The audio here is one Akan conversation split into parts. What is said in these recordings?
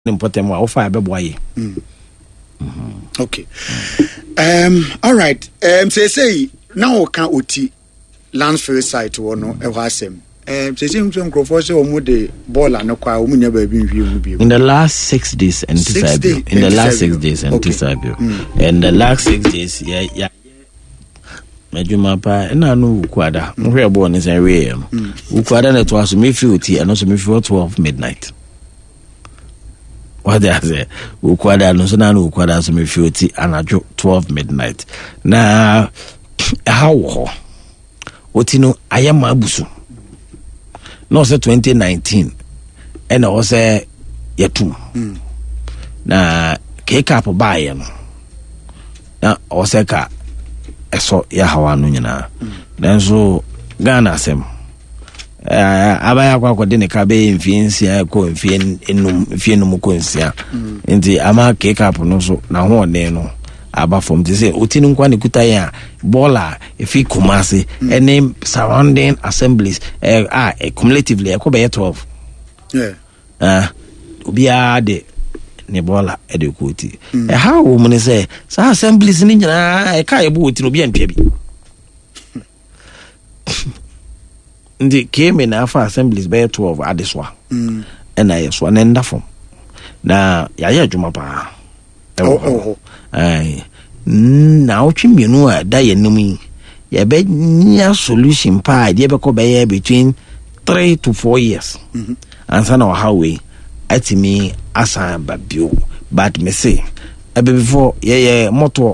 important wa offer abeboye. Okay. All right. Say now can oti landfill site wono e wasem. Say some crofo say omo de ball and kwa omo nya ba bi nhwie bi. In the last 6 days and Tisabio. In the last 6 days and Tisabio. And the last 6 days yeah. Majuma pa na no ukwada. Nhwe bo ni say we no. Ukwada na to aso me fi oti and also me fi 12 midnight. What they say, ukwada no so na no ukwada so me fi oti anajo 12 midnight. Na how oti no ayama abusu. No say 2019 and I say yetum. Na cake up buy no. Na oseka eso ya hawa no nyina. Then so Ghana sem. Abaya kwa de ne ka be mfiensia ko mfienum ko nsia. Nti ama cake up no so na ho ne no aba from to say oti nkwa ne kuta ya bola efi Kumasi any surrounding assemblies cumulatively ko be 12 obia de ne bola e de kuti how woman say sa assemblies ni nyina e ka e bo oti no bia ntwa bi ndi came in afa assemblies be 12 adeswa na yeso na ndafom na ya adwuma pa na ochi mienu a da yenum ye be nya solution pa de be ko be between 3 to 4 years ansa na highway atimi asa babio but me say before ye moto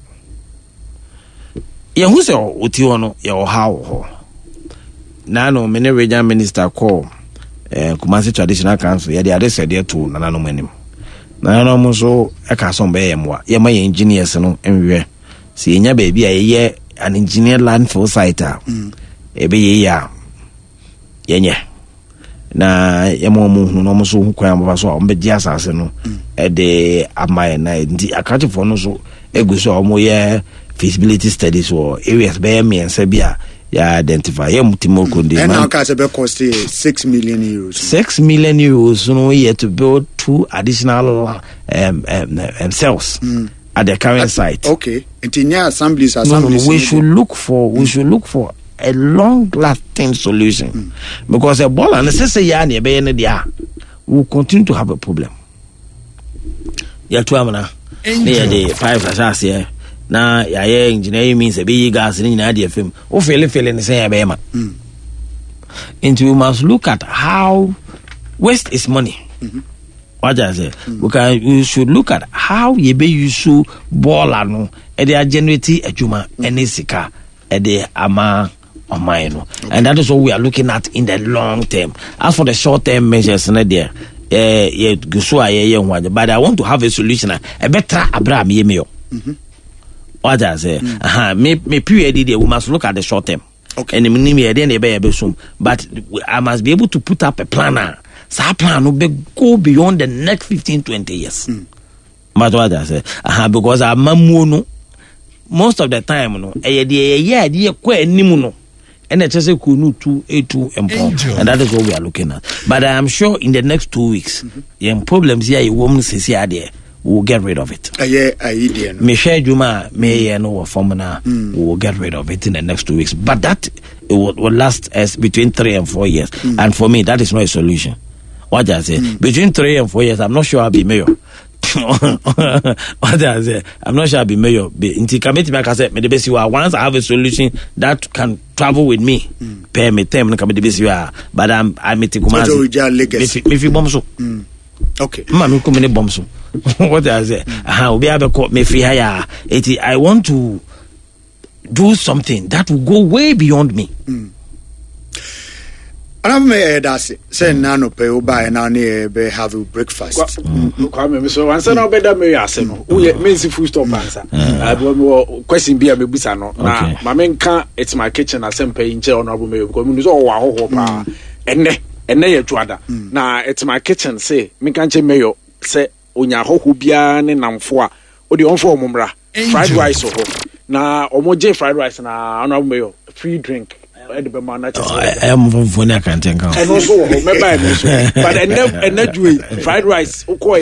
ye hu se oti ono ye ho na no me ne regional minister call Kumasi Traditional Council ye de adese de to na no manim na no mo so e ka so be yemwa ye ma ye engineers no enwe si enya ba bia ye an engineer landfill site e be ye ya yenye na ye mo hu no mo so hu kwan ba so o be dia asase no e de amaye na ndi akati for no so eguso o mo ye feasibility studies or areas be me ense bia ya identify ye mutimo konde and how can it cost 6 million euros 6 million euros no here to build 2 additional cells at the current site. Okay, intinya assemblies we should look for a long lasting solution because a ball and say ya na be ne dia will continue to have a problem. Ya to amana near the 5 asase na ya engineering means a big gas in the FM o feel the same abema and we must look at how waste is money. What I say we should look at how you be use ball no e dey generate adwuma any sika e dey ama omaino and that is what we are looking at in the long term. As for the short term measures na there but I want to have a solution a better Abraham Yemio. What I say, me period we must look at the short term. Okay. And but I must be able to put up a plan. So plan will go beyond the next 15-20 years. But what I say, because I'm no most of the time, no, and it's just a kunu 2A2 and that is what we are looking at. But I am sure in the next 2 weeks, problems here, you won't see there. We'll get rid of it. Me share Juma, me no formula. We'll get rid of it in the next 2 weeks. But that it will last as between 3 and 4 years. And for me, that is not a solution. What I say, between 3 and 4 years, I'm not sure I'll be mayor. What I say, I'm not sure I'll be mayor. Until committee make I say, me the best you are. Once I have a solution that can travel with me, pay me time. No committee best you are. But I'm meeting Kumasi. Me fi bomso. Okay. Mama come in bomb so. What I say? Obi abeko me free hire. I want to do something that will go way beyond me. I'm that's say nano pe oba na na be have breakfast. Kwame me so answer na obeda me ase no. We mensi food stop answer. Question be me busa no. Na ma me nka it's my kitchen asempa inche honorable me because me so wa ho pa. Enne ye tuada na it's my kitchen say me kan che mayo say onya hoho bia ne namfo a odi onfo omumra fried rice ho na omoje fried rice na honorable mayo free drink ɛde bɛma na kyɛ sɛ mfomfo ne akante nka ɛno nso wɔ hɔ mɛba ɛno nso but ɛnɛ dwue fried rice wokɔ